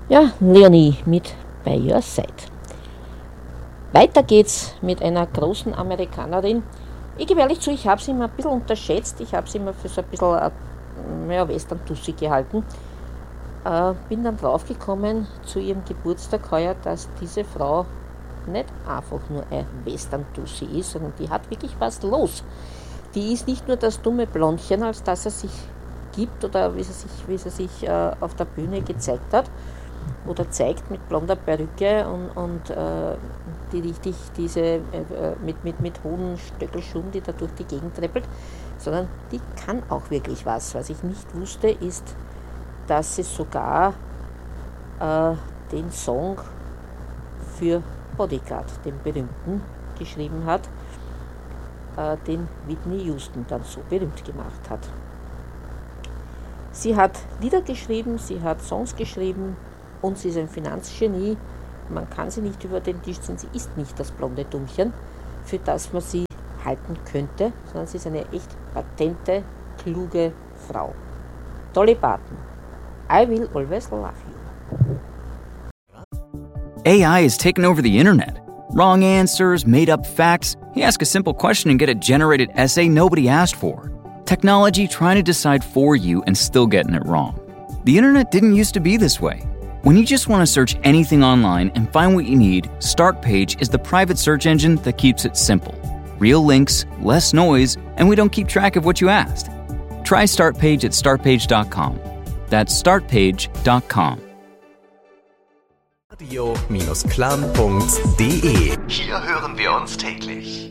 Ja, Leonie mit By Your Side. Weiter geht's mit einer großen Amerikanerin. Ich gebe ehrlich zu, ich habe sie immer ein bisschen unterschätzt. Ich habe sie immer für so ein bisschen Western-Tussi gehalten. Bin dann draufgekommen zu ihrem Geburtstag heuer, dass diese Frau nicht einfach nur ein Western-Tussi ist, sondern die hat wirklich was los. Die ist nicht nur das dumme Blondchen, als dass er sich gibt oder wie sie sich auf der Bühne gezeigt hat oder zeigt mit blonder Perücke und die richtig diese mit hohen Stöckelschuhen, die da durch die Gegend treppelt, sondern die kann auch wirklich was. Was ich nicht wusste, ist, dass sie sogar den Song für Bodyguard, den berühmten, geschrieben hat, den Whitney Houston dann so berühmt gemacht hat. Sie hat Lieder geschrieben, sie hat Songs geschrieben und sie ist ein Finanzgenie. Man kann sie nicht über den Tisch ziehen, sie ist nicht das blonde Dummchen, für das man sie halten könnte, sondern sie ist eine echt patente, kluge Frau. Dolly Parton, I Will Always Love You. AI has taken over the internet. Wrong answers, made-up facts. You ask a simple question and get a generated essay nobody asked for. Technology trying to decide for you and still getting it wrong. The internet didn't used to be this way. When you just want to search anything online and find what you need, Startpage is the private search engine that keeps it simple. Real links, less noise, and we don't keep track of what you asked. Try Startpage at startpage.com. That's startpage.com. Radio-clan.de. Hier hören wir uns täglich.